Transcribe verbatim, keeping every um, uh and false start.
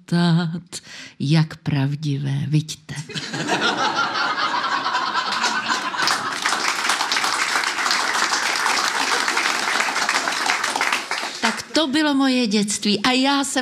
motat, jak pravdivé, viďte. Tak to bylo moje dětství a já jsem